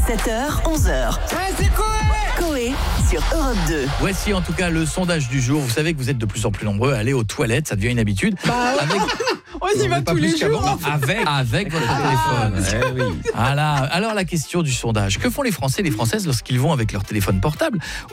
7h, 11h. C'est quoi? Coé sur Europe 2. Voici en tout cas le sondage du jour. Vous savez que vous êtes de plus en plus nombreux à aller aux toilettes, ça devient une habitude. On y va tous les jours. Avec votre téléphone. Eh oui. Voilà. Alors la question du sondage, que font les Français et les Françaises lorsqu'ils vont avec leur téléphone portable